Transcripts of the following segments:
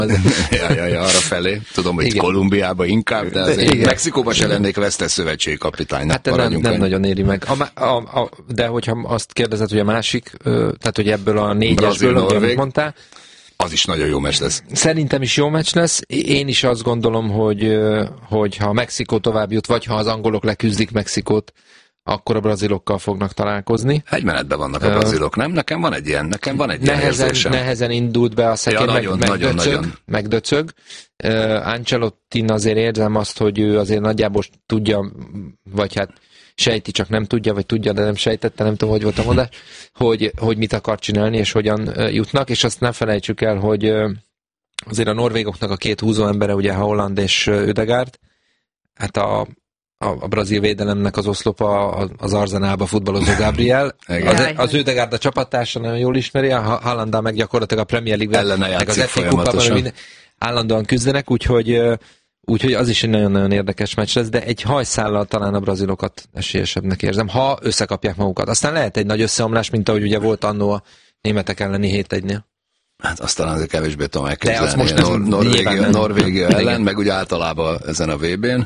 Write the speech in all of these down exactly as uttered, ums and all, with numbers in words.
ja, ja, ja, arra felé. Tudom, hogy Kolumbiába inkább, de azért Mexikóban se lennék vesztes szövetségi kapitány. Hát nem, nem nagyon éri meg. A, a, a, de hogyha azt kérdezed, hogy a másik, tehát hogy ebből a négyesből, amit mondtál, az is nagyon jó meccs lesz. Szerintem is jó meccs lesz. Én is azt gondolom, hogy, hogy ha Mexikó tovább jut, vagy ha az angolok leküzdik Mexikót, akkor a brazilokkal fognak találkozni. Egy menetben vannak a brazilok, nem? Nekem van egy ilyen, nekem van egy nehezen, ilyen nehezen indult be a szekén, ja, meg, nagyon, megdöcög. Nagyon. megdöcög. Uh, Ancelottin azért érzem azt, hogy ő azért nagyjából tudja, vagy hát sejti, csak nem tudja, vagy tudja, de nem sejtette, nem tudom, hogy volt a mondás, hogy, hogy mit akar csinálni, és hogyan uh, jutnak, és azt ne felejtsük el, hogy uh, azért a norvégoknak a két húzó embere, ugye Haaland és uh, Ødegaard, hát a A, a brazil védelemnek az oszlopa az Arzenálba futballozó Gabriel. az, az Ødegaard a csapattársa nagyon jól ismeri, a Haalanddal meg gyakorlatilag a Premier League-ben, meg az ef á Kupában állandóan küzdenek, úgyhogy, úgyhogy az is egy nagyon-nagyon érdekes meccs lesz, de egy hajszállal talán a brazilokat esélyesebbnek érzem, ha összekapják magukat. Aztán lehet egy nagy összeomlás, mint ahogy ugye volt annó a németek elleni hét egynél. Hát aztán azért kevésbé tudom elképzelni. Most Nor- Norvégia, Norvégia ellen, meg ugye általában ezen a vé bén.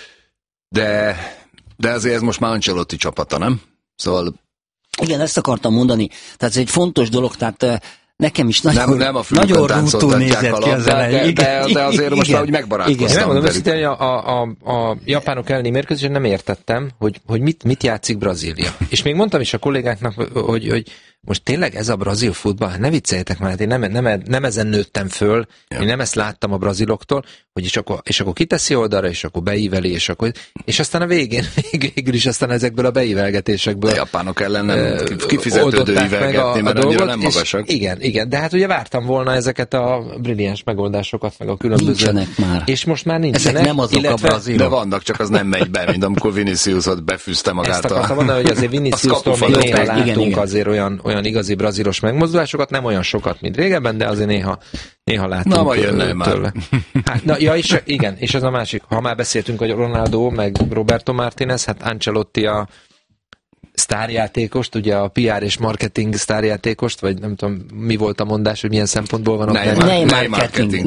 De, de azért ez most már Ancelotti csapata, nem? Szóval... Igen, ezt akartam mondani. Tehát ez egy fontos dolog, tehát nekem is nagyon, nem, nem a nagyon rútul nézett ki az elején. De, de, de azért most már úgy megbarátkoztam. Nem mondom, hogy a, a, a, a japánok elleni mérkőzésen nem értettem, hogy, hogy mit, mit játszik Brazília. És még mondtam is a kollégáknak, hogy, hogy most tényleg ez a brazil futball, hát ne vicceljetek már, hát én nem, nem, nem ezen nőttem föl, ja. Én nem ezt láttam a braziloktól, hogy és akkor, és akkor kiteszi oldalra, és akkor beíveli, és akkor, és aztán a végén, végül is aztán ezekből a beívelgetésekből. A japánok ellen nem kifizetődő ívelgetni, mert annyira nem magasak. Igen, igen, de hát ugye vártam volna ezeket a brilliáns megoldásokat, meg a különböző. Nincsenek már. És most már nincsenek. Ezek nem azok illetve, a brazilok. De vannak, csak az nem megy be, mint amikor Viniciusot befűzte magát. Ezt akartam mondani, hogy azért Viniciustól még néha látunk igen, igen. azért olyan, olyan igazi brazilos megmozdulásokat, nem olyan sokat, mint régebben, de azért néha, néha látunk na, majd jönne már. Hát, na, ja, és, igen, és ez a másik. Ha már beszéltünk, hogy Ronaldo, meg Roberto Martínez, hát Ancelotti a sztárjátékost, ugye a pé er és marketing sztárjátékost, vagy nem tudom, mi volt a mondás, hogy milyen szempontból van a marketing.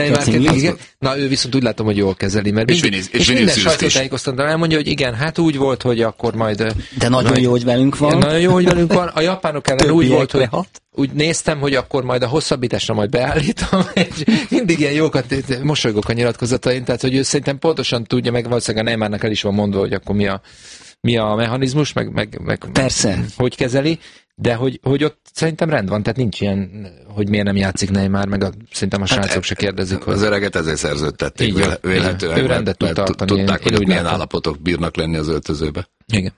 Na, ő viszont úgy látom, hogy jól kezeli, mert és, Vinic- és, és minden sajtótájékoztatón elmondja, hogy igen, hát úgy volt, hogy akkor majd... De nagyon majd, jó, hogy velünk van. Nagyon jó, hogy velünk van. A japánok ellen úgy volt, hogy úgy néztem, hogy akkor majd a hosszabbításra majd beállítom, és mindig ilyen jókat mosolygok a nyilatkozatain, tehát hogy ő szerintem pontosan tudja, meg valószínűleg a Neymarnak el is van mondva, hogy akkor mi a mi a mechanizmus, meg, meg, meg persze. Hogy kezeli, de hogy, hogy ott szerintem rend van, tehát nincs ilyen, hogy miért nem játszik Neymar, meg a, szerintem a srácok hát, se kérdezik. Az hogy... öreget ezért szerződtették véle, vélhetően, ő rendet tud tartani. Tudták, én, hogy én milyen látom. Állapotok bírnak lenni az öltözőbe. Igen.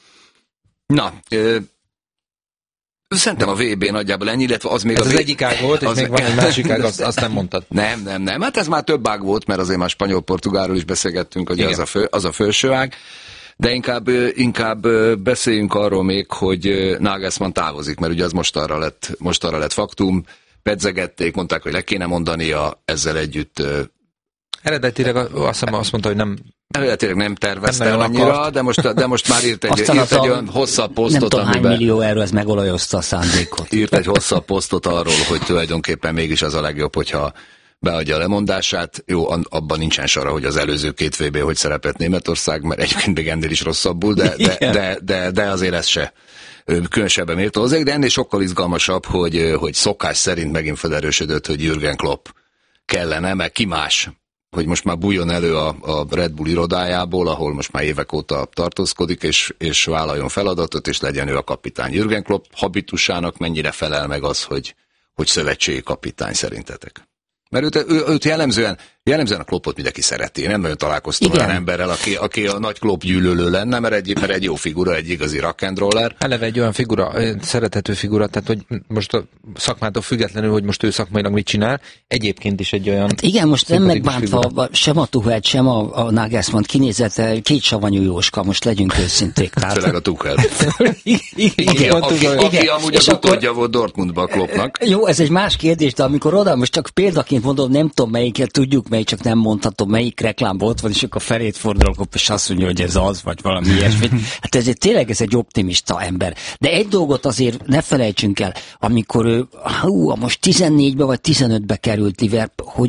Na, ö, szerintem a vé bé nagyjából ennyi, illetve az még ez az... az egyik ág volt, és az még van egy másik ág, azt, azt nem mondtad. Nem, nem, nem, hát ez már több ág volt, mert azért már spanyol-portugálról is beszélgettünk, hogy az a, fő, az a felső ág. De inkább, inkább beszéljünk arról még, hogy Nagelsmann távozik, mert ugye az most arra lett, most arra lett faktum, pedzegették, mondták, hogy le kéne mondania, ezzel együtt... Eredetileg azt, azt mondta, hogy nem... Eredetileg nem tervezte nem annyira, akart. de most, de most már írt egy, írt egy olyan hosszabb posztot, nem tudom, amiben... hány millió euró, ez megolajozta a szándékot. Írt egy hosszabb posztot arról, hogy tulajdonképpen mégis az a legjobb, hogyha beadja a lemondását. Jó, abban nincsen sora, hogy az előző két vé bé hogy szerepelt Németország, mert egyébként még ennél is rosszabbul, de, de, de, de, de azért ez se különösebben méltó hozzá, de ennél sokkal izgalmasabb, hogy, hogy szokás szerint megint felerősödött, hogy Jürgen Klopp kellene, meg ki más, hogy most már bújjon elő a, a Red Bull irodájából, ahol most már évek óta tartózkodik, és, és vállaljon feladatot, és legyen ő a kapitány. Jürgen Klopp habitusának mennyire felel meg az, hogy, hogy szövetségi kapitány szerintetek? Mert őt, ő, őt jellemzően, jellemzően a Kloppot mindenki szereti. Én nem nagyon találkoztam olyan emberrel, aki, aki a nagy Klopp gyűlölő lenne, mert egy, mert egy jó figura, egy igazi rock and roller. Eleve egy olyan figura, szerethető figura, tehát hogy most a szakmától függetlenül, hogy most ő szakmailag mit csinál, egyébként is egy olyan... Hát igen, most nem megbántva sem a Tuchelt, sem a, a Nagelsmann kinézete, két savanyú Jóska, most legyünk őszinték. Főleg a Tuchel. igen, aki, aki amúgy az utódja volt Dortmundban a Kloppnak. Jó, ez egy más kérdés, de amikor oda, most csak példaként mondom, nem tudom melyiket tudjuk melyik, csak nem mondhatom, melyik reklámban ott van, és akkor felét fordulok, és azt mondja, hogy ez az, vagy valami ilyesmi. Hát ez tényleg ez egy optimista ember. De egy dolgot azért ne felejtsünk el, amikor ő, hú, most tizennégybe vagy tizenötbe került Liverpool, hogy